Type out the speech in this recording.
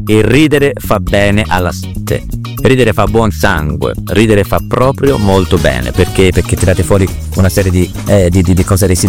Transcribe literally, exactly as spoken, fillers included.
il ridere fa bene alla salute, ridere fa buon sangue, ridere fa proprio molto bene, perché perché tirate fuori una serie di, eh, di, di, di cose residuali